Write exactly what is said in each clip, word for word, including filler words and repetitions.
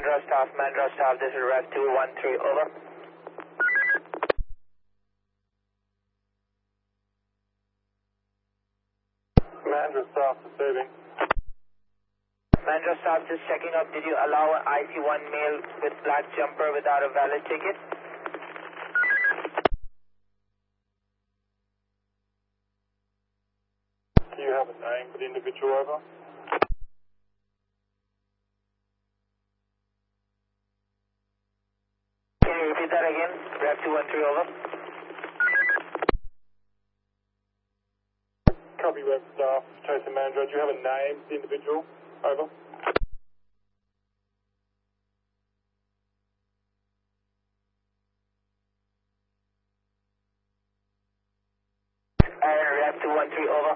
Mandra staff, Mandra staff, this is Rev two one three, over. Mandra staff receiving. Mandra staff, just checking up, did you allow an I C one male with black jumper without a valid ticket? Do you have a name for the individual, over? Can you repeat that again? Rev two one three, over. Copy, Rev staff, Chasing Mandra. Do you have a name for the individual, over? And Rev two one three, over.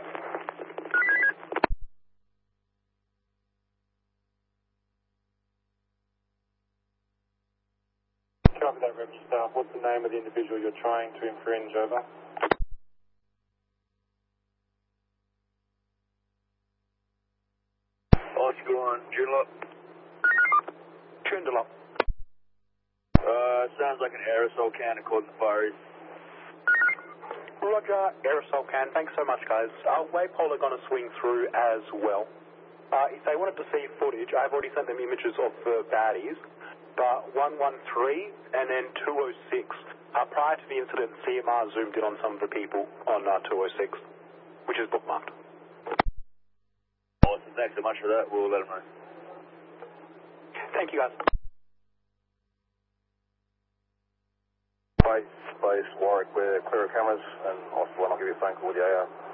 Copy that, Rev staff. What's the name of the individual you're trying to infringe, over? Oscar one, Joondalup. Joondalup. Uh, sounds like an aerosol can according to Fires. Roger, aerosol can. Thanks so much, guys. Uh, Waypole are going to swing through as well. Uh, if they wanted to see footage, I've already sent them images of the baddies. But one one three and then two oh six, uh, prior to the incident, C M R zoomed in on some of the people on uh, two oh six, which is bookmarked. Awesome, thanks so much for that. We'll let them know. Thank you, guys. Base, base, Warwick, we're clear of cameras, and Oscar one, I'll give you a phone call with the A R.